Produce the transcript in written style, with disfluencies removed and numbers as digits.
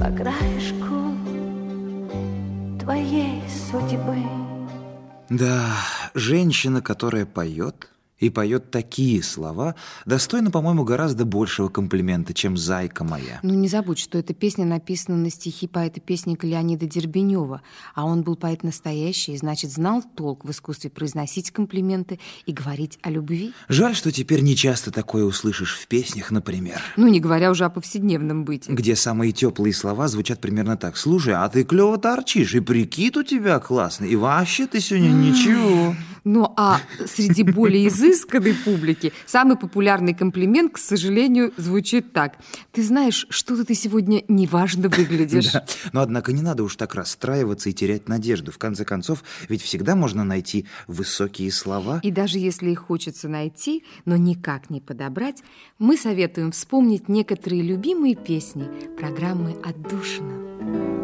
по краешку твоей судьбы. Да, женщина, которая поет, и поет такие слова, достойна, по-моему, гораздо большего комплимента, чем «Зайка моя». Ну, не забудь, что эта песня написана на стихи поэта-песника Леонида Дербенева, а он был поэт настоящий, и, значит, знал толк в искусстве произносить комплименты и говорить о любви. Жаль, что теперь не часто такое услышишь в песнях, например. Ну, не говоря уже о повседневном быте. Где самые теплые слова звучат примерно так: «Слушай, а ты клево торчишь, и прикид у тебя классный, и вообще ты сегодня ничего». Ну, а среди более изысканной публики самый популярный комплимент, к сожалению, звучит так: ты знаешь, что-то ты сегодня неважно выглядишь. Да. Но, однако, не надо уж так расстраиваться и терять надежду. В конце концов, ведь всегда можно найти высокие слова. И даже если их хочется найти, но никак не подобрать, мы советуем вспомнить некоторые любимые песни программы «Отдушина».